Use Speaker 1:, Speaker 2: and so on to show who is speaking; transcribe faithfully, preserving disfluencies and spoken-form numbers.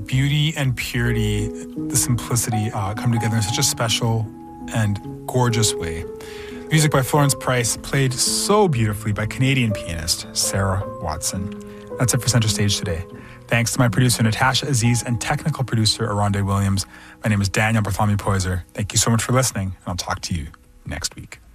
Speaker 1: beauty and purity, the simplicity uh, come together in such a special and gorgeous way. Music by Florence Price, played so beautifully by Canadian pianist Sarah Watson. That's it for Center Stage today. Thanks to my producer Natasha Aziz and technical producer Aronde Williams. My name is Daniel Bartholomew Poyser. Thank you so much for listening, and I'll talk to you next week.